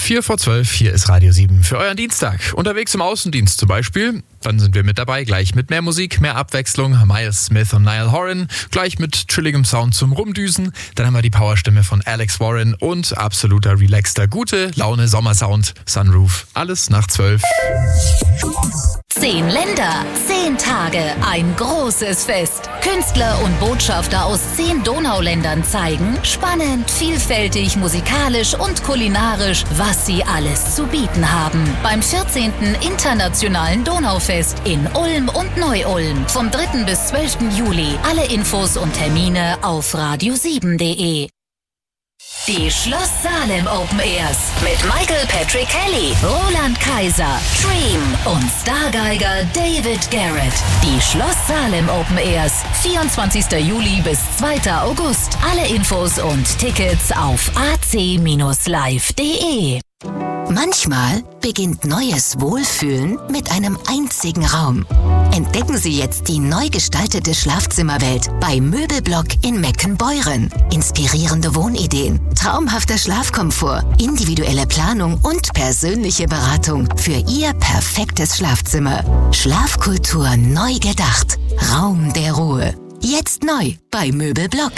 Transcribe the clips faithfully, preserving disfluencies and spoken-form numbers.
vier vor zwölf, hier ist Radio sieben für euren Dienstag. Unterwegs im Außendienst zum Beispiel. Dann sind wir mit dabei, gleich mit mehr Musik, mehr Abwechslung. Miles Smith und Niall Horan, gleich mit chilligem Sound zum Rumdüsen. Dann haben wir die Powerstimme von Alex Warren und absoluter relaxter, gute Laune Sommersound, Sunroof. Alles nach zwölf. Zehn Länder, zehn Tage, ein großes Fest. Künstler und Botschafter aus zehn Donauländern zeigen, spannend, vielfältig, musikalisch und kulinarisch, was sie alles zu bieten haben. Beim vierzehnten Internationalen Donaufest in Ulm und Neu-Ulm vom dritten bis zwölften Juli. Alle Infos und Termine auf radio sieben punkt de. Die Schloss Salem Open Airs mit Michael Patrick Kelly, Roland Kaiser, Dream und Stargeiger David Garrett. Die Schloss Salem Open Airs, vierundzwanzigsten Juli bis zweiten August. Alle Infos und Tickets auf a c live punkt de. Manchmal beginnt neues Wohlfühlen mit einem einzigen Raum. Entdecken Sie jetzt die neu gestaltete Schlafzimmerwelt bei Möbelblock in Meckenbeuren. Inspirierende Wohnideen, traumhafter Schlafkomfort, individuelle Planung und persönliche Beratung für Ihr perfektes Schlafzimmer. Schlafkultur neu gedacht. Raum der Ruhe. Jetzt neu bei Möbelblock.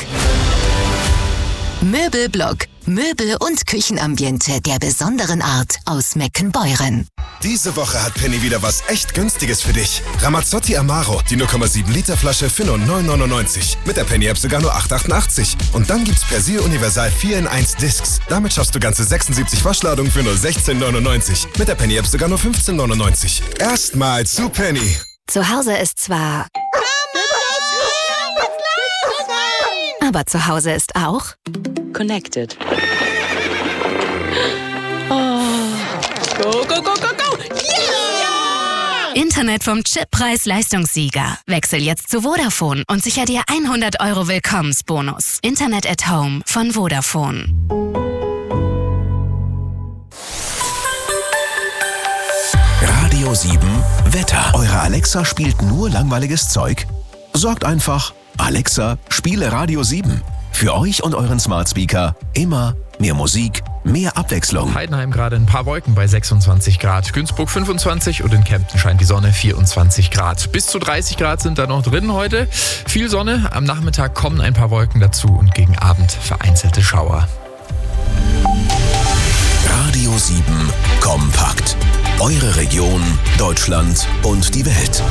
Möbelblock. Möbel- und Küchenambiente der besonderen Art aus Meckenbeuren. Diese Woche hat Penny wieder was echt Günstiges für dich. Ramazzotti Amaro, die null Komma sieben Liter Flasche für nur neun neunundneunzig. Mit der Penny-App sogar nur acht achtundachtzig. Und dann gibt's Persil Universal vier in eins Discs. Damit schaffst du ganze sechsundsiebzig Waschladungen für nur sechzehn neunundneunzig. Mit der Penny-App sogar nur fünfzehn neunundneunzig. Erstmal zu Penny. Zu Hause ist zwar... Aber zu Hause ist auch... Connected. Oh. Go, go, go, go, go! Yeah! Internet vom Chip-Preis-Leistungssieger. Wechsel jetzt zu Vodafone und sicher dir hundert Euro Willkommensbonus. Internet at Home von Vodafone. Radio sieben Wetter. Eure Alexa spielt nur langweiliges Zeug? Sorgt einfach, Alexa, spiele Radio sieben. Für euch und euren Smart Speaker immer mehr Musik, mehr Abwechslung. Heidenheim gerade ein paar Wolken bei sechsundzwanzig Grad, Günzburg fünfundzwanzig und in Kempten scheint die Sonne vierundzwanzig Grad. Bis zu dreißig Grad sind da noch drin heute. Viel Sonne, am Nachmittag kommen ein paar Wolken dazu und gegen Abend vereinzelte Schauer. Radio sieben kompakt. Eure Region, Deutschland und die Welt.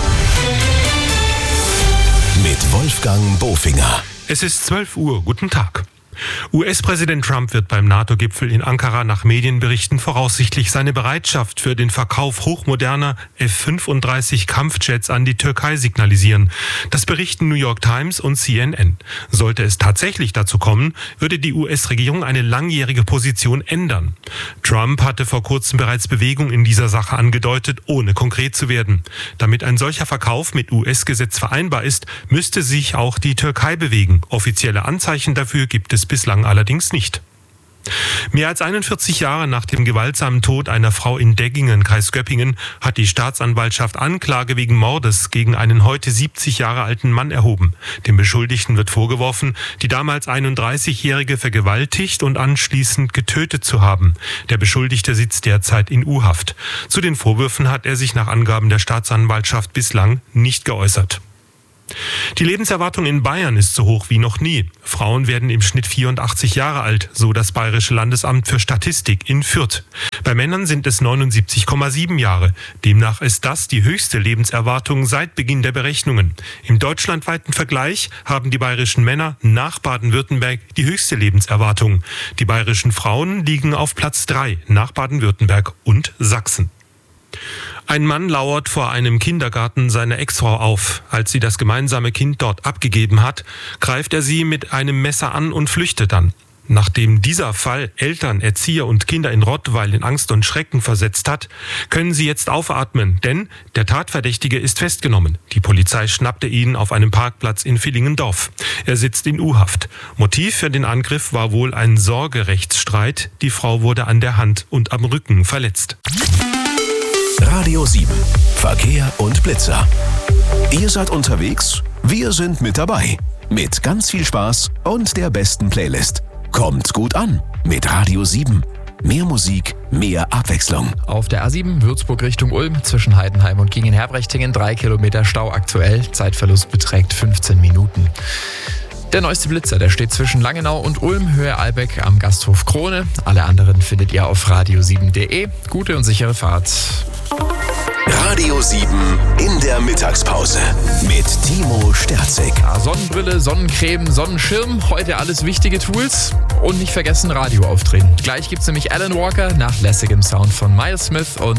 Mit Wolfgang Bofinger. Es ist zwölf Uhr. Guten Tag. U S-Präsident Trump wird beim NATO-Gipfel in Ankara nach Medienberichten voraussichtlich seine Bereitschaft für den Verkauf hochmoderner F fünfunddreißig Kampfjets an die Türkei signalisieren. Das berichten New York Times und C N N. Sollte es tatsächlich dazu kommen, würde die U S-Regierung eine langjährige Position ändern. Trump hatte vor kurzem bereits Bewegung in dieser Sache angedeutet, ohne konkret zu werden. Damit ein solcher Verkauf mit U S-Gesetz vereinbar ist, müsste sich auch die Türkei bewegen. Offizielle Anzeichen dafür gibt es bislang allerdings nicht. Mehr als einundvierzig Jahre nach dem gewaltsamen Tod einer Frau in Deggingen, Kreis Göppingen, hat die Staatsanwaltschaft Anklage wegen Mordes gegen einen heute siebzig Jahre alten Mann erhoben. Dem Beschuldigten wird vorgeworfen, die damals einunddreißigjährige vergewaltigt und anschließend getötet zu haben. Der Beschuldigte sitzt derzeit in U-Haft. Zu den Vorwürfen hat er sich nach Angaben der Staatsanwaltschaft bislang nicht geäußert. Die Lebenserwartung in Bayern ist so hoch wie noch nie. Frauen werden im Schnitt vierundachtzig Jahre alt, so das Bayerische Landesamt für Statistik in Fürth. Bei Männern sind es neunundsiebzig Komma sieben Jahre. Demnach ist das die höchste Lebenserwartung seit Beginn der Berechnungen. Im deutschlandweiten Vergleich haben die bayerischen Männer nach Baden-Württemberg die höchste Lebenserwartung. Die bayerischen Frauen liegen auf Platz drei nach Baden-Württemberg und Sachsen. Ein Mann lauert vor einem Kindergarten seiner Ex-Frau auf. Als sie das gemeinsame Kind dort abgegeben hat, greift er sie mit einem Messer an und flüchtet dann. Nachdem dieser Fall Eltern, Erzieher und Kinder in Rottweil in Angst und Schrecken versetzt hat, können sie jetzt aufatmen, denn der Tatverdächtige ist festgenommen. Die Polizei schnappte ihn auf einem Parkplatz in Villingendorf. Er sitzt in U-Haft. Motiv für den Angriff war wohl ein Sorgerechtsstreit. Die Frau wurde an der Hand und am Rücken verletzt. Radio sieben. Verkehr und Blitzer. Ihr seid unterwegs? Wir sind mit dabei. Mit ganz viel Spaß und der besten Playlist. Kommt gut an mit Radio sieben. Mehr Musik, mehr Abwechslung. Auf der A sieben Würzburg Richtung Ulm zwischen Heidenheim und Gingen-Herbrechtingen drei Kilometer Stau aktuell. Zeitverlust beträgt fünfzehn Minuten. Der neueste Blitzer, der steht zwischen Langenau und Ulm, Höhe Albeck am Gasthof Krone. Alle anderen findet ihr auf radio sieben punkt de. Gute und sichere Fahrt. Radio sieben in der Mittagspause mit Timo Sterzig. Ja, Sonnenbrille, Sonnencreme, Sonnenschirm, heute alles wichtige Tools. Und nicht vergessen, Radio aufdrehen. Gleich gibt's nämlich Alan Walker nach lässigem Sound von Miles Smith und